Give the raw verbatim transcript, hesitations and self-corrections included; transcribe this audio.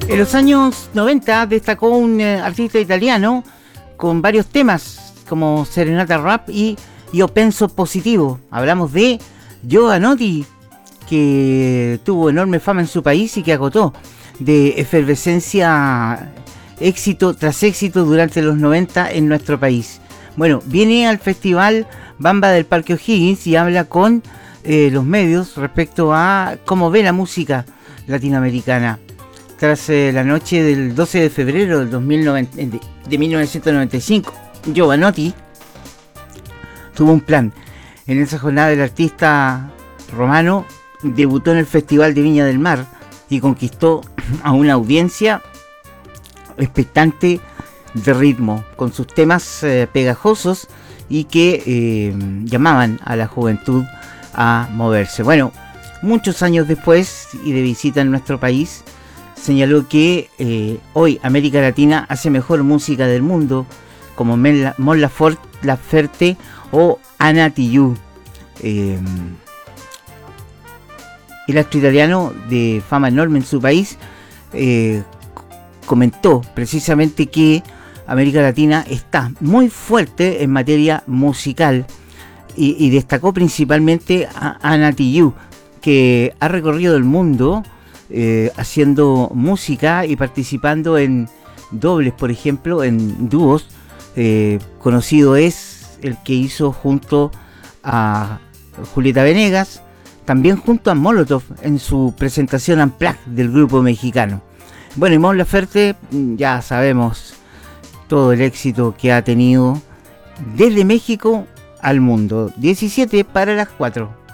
En los años noventa destacó un eh, artista italiano con varios temas como Serenata Rap y Io Penso Positivo. Hablamos de Jovanotti, que tuvo enorme fama en su país y que agotó de efervescencia éxito tras éxito durante los noventa en nuestro país. Bueno, viene al festival Bamba del Parque O'Higgins y habla con eh, los medios respecto a cómo ve la música latinoamericana. Tras eh, la noche del doce de febrero del dos mil noventa, de, de mil novecientos noventa y cinco, Jovanotti tuvo un plan. En esa jornada el artista romano debutó en el Festival de Viña del Mar y conquistó a una audiencia expectante de ritmo, con sus temas eh, pegajosos y que eh, llamaban a la juventud a moverse. Bueno, muchos años después y de visita en nuestro país, señaló que eh, hoy América Latina hace mejor música del mundo, como Mon Laferte o Ana Tijoux. Eh, el astro italiano de fama enorme en su país eh, comentó precisamente que América Latina está muy fuerte en materia musical y, y destacó principalmente a Ana Tijoux, que ha recorrido el mundo eh, haciendo música y participando en dobles, por ejemplo, en dúos. Eh, conocido es el que hizo junto a Julieta Venegas, también junto a Molotov en su presentación Unplugged del grupo mexicano. Bueno, y Mon Laferte, ya sabemos todo el éxito que ha tenido desde México al mundo. diecisiete para las cuatro.